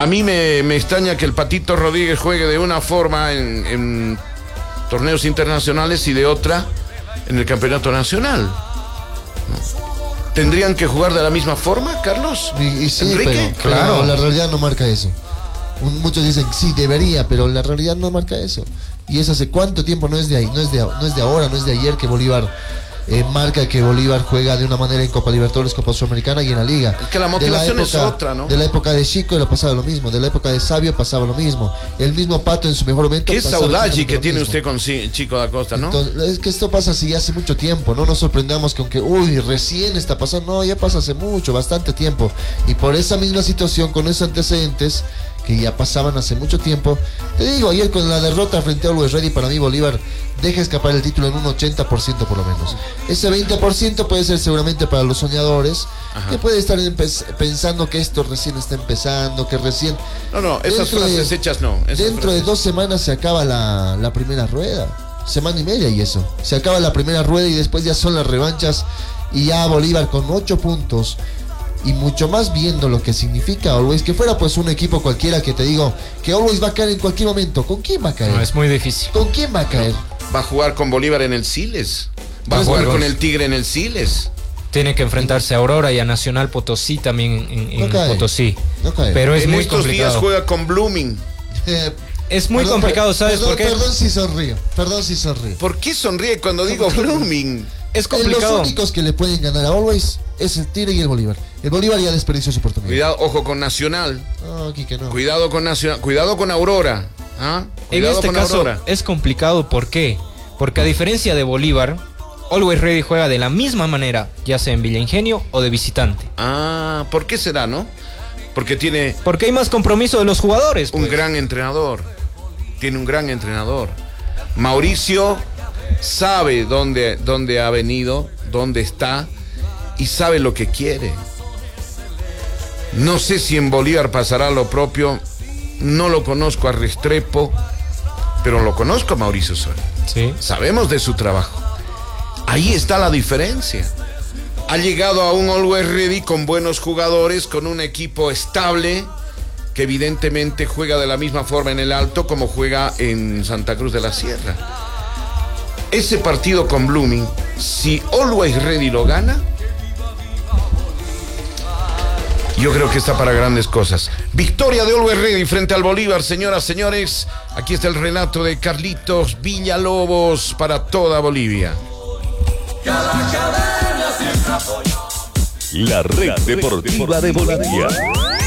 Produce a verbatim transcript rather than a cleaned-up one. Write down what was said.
mí me, me extraña que el Patito Rodríguez juegue de una forma en, en torneos internacionales y de otra en el campeonato nacional. ¿No? ¿Tendrían que jugar de la misma forma, Carlos? Y, y sí, ¿Enrique? pero claro, Claro. la realidad no marca eso. Muchos dicen, sí, debería, pero la realidad no marca eso. Y eso hace cuánto tiempo, no es de ahí, no es de, no es de ahora, no es de ayer que Bolívar eh, marca que Bolívar juega de una manera en Copa Libertadores, Copa Sudamericana y en la Liga. Es que la motivación es otra, ¿no? De la época de Chico lo pasaba lo mismo, de la época de Sabio pasaba lo mismo. El mismo Pato en su mejor momento. Qué pasaba saudade que lo tiene mismo. usted con sí, Chico da Costa, ¿no? Entonces, es que esto pasa así hace mucho tiempo, no nos sorprendamos que aunque, uy, recién está pasando, no, ya pasa hace mucho, bastante tiempo. Y por esa misma situación, con esos antecedentes que ya pasaban hace mucho tiempo, te digo, ayer con la derrota frente a Always Ready, para mí Bolívar deja escapar el título en un ochenta por ciento por lo menos. Ese veinte por ciento puede ser seguramente para los soñadores, Ajá. que puede estar pensando que esto recién está empezando, que recién... No, no, esas Dentro de- frases hechas no. esas Dentro de frases- dos semanas se acaba la, la primera rueda. Semana y media y eso. Se acaba la primera rueda y después ya son las revanchas. Y ya Bolívar con ocho puntos. Y mucho más viendo lo que significa Always. Que fuera pues un equipo cualquiera que te digo que Always va a caer en cualquier momento. ¿Con quién va a caer? No, es muy difícil. ¿Con quién va a caer? Va a jugar con Bolívar en el Siles. Va a Tres jugar goles. con el Tigre en el Siles. Tiene que enfrentarse a Aurora y a Nacional Potosí también en, en No cae. Potosí. No cae. Pero es en muy estos días complicado. juega con Blooming. Eh, Es muy perdón, complicado, per- ¿sabes perdón, por qué? Perdón si sonrío. Perdón si sonrío. ¿Por qué sonríe cuando digo Blooming? Es Eh, complicado. Los únicos que le pueden ganar a Always es el Tigre y el Bolívar. El Bolívar ya desperdició su oportunidad. Cuidado, ojo con Nacional. No, Quique, no. Cuidado con Nacional. Cuidado con Aurora. ¿Ah? En Cuidado este con caso Aurora. es complicado, ¿por qué? Porque a diferencia de Bolívar, Always Ready juega de la misma manera, ya sea en Villa Ingenio o de visitante. Ah, ¿por qué será, no? Porque tiene Porque hay más compromiso de los jugadores. un pues. gran entrenador. Tiene un gran entrenador. Mauricio sabe dónde, dónde ha venido, dónde está y sabe lo que quiere. No sé si en Bolívar pasará lo propio. No lo conozco a Restrepo, pero lo conozco a Mauricio Soria. Sí. Sabemos de su trabajo. Ahí está la diferencia. Ha llegado a un Always Ready con buenos jugadores, con un equipo estable, que evidentemente juega de la misma forma en el Alto como juega en Santa Cruz de la Sierra. Ese partido con Blooming, si Always Ready lo gana, yo creo que está para grandes cosas. Victoria de Always Ready frente al Bolívar, señoras, señores. Aquí está el relato de Carlitos Villalobos para toda Bolivia. La red deportiva de Bolivia.